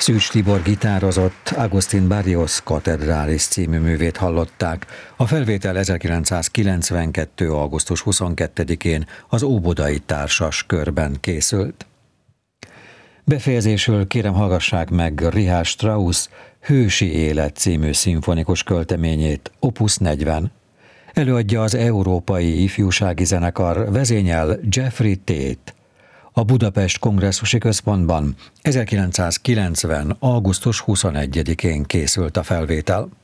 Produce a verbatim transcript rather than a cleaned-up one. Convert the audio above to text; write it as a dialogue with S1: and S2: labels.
S1: Szűcs Tibor gitározott, Agustin Barrios Cathedralis című művét hallották. A felvétel ezerkilencszázkilencvenkettő. augusztus huszonkettedikén az Óbudai Társas Körben készült. Befejezésül kérem hallgassák meg Richard Strauss Hősi élet című szimfonikus költeményét, opus negyven. Előadja az Európai Ifjúsági Zenekar, vezényel Jeffrey Tate. A Budapest Kongresszusi Központban ezerkilencszázkilencven. augusztus huszonegyedikén készült a felvétel.